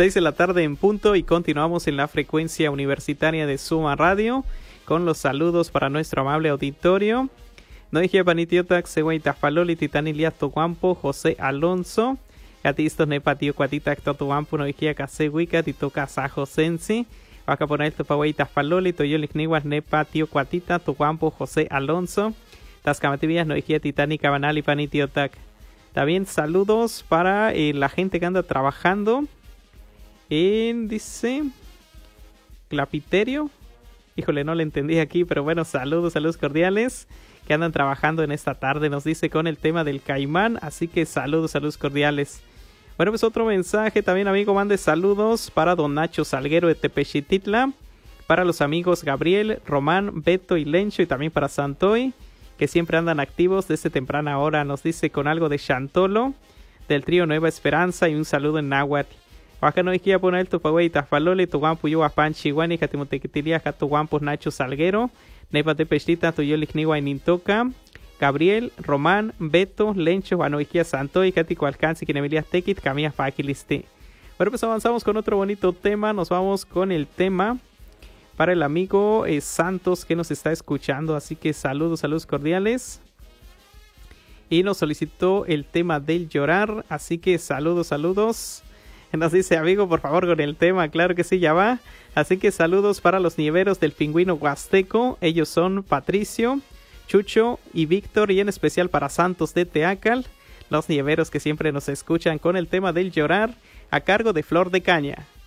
6 de la tarde en punto y continuamos en la frecuencia universitaria de Suma Radio con los saludos para nuestro amable auditorio. No dije panitiotac, següey tafaloli, titanilia toguampo, José Alonso. Gatistos nepatio cuatita totuampo, no dije casegüica, titoca sajo sensi. Vaca poner tu pawey tafaloli, toyolicniguas nepatio cuatita, toguampo, José Alonso. Tascamativías, no dije titánica banal y panitiotac. También saludos para la gente que anda trabajando en, dice, Clapiterio. Híjole, no le entendí aquí, pero bueno, saludos cordiales que andan trabajando en esta tarde. Nos dice con el tema del caimán, así que saludos cordiales. Bueno, pues otro mensaje también, amigo, mande saludos para don Nacho Salguero de Tepexititla, para los amigos Gabriel, Román, Beto y Lencho, y también para Santoy, que siempre andan activos desde temprana hora. Nos dice con algo de Chantolo, del trío Nueva Esperanza, y un saludo en náhuatl. Acá no hay que poner tu pagüey tafalole, tu guampu yo a panchi guani, jatimotequitilia, tu guampu Nacho Salguero, nepa de pestita, tu yo ligniwa en Intoca, Gabriel, Román, Beto, Lencho, Anoiquia Santo y Catico Alcance, Quinemilias Tequit, Camilla Faquiliste. Bueno, pues avanzamos con otro bonito tema. Nos vamos con el tema para el amigo Santos que nos está escuchando. Así que saludos cordiales. Y nos solicitó el tema del llorar. Así que saludos. Nos dice, amigo, por favor, con el tema. Claro que sí, ya va. Así que saludos para los nieveros del Pingüino Huasteco. Ellos son Patricio, Chucho y Víctor. Y en especial para Santos de Teacal, los nieveros que siempre nos escuchan con el tema del llorar, a cargo de Flor de Caña.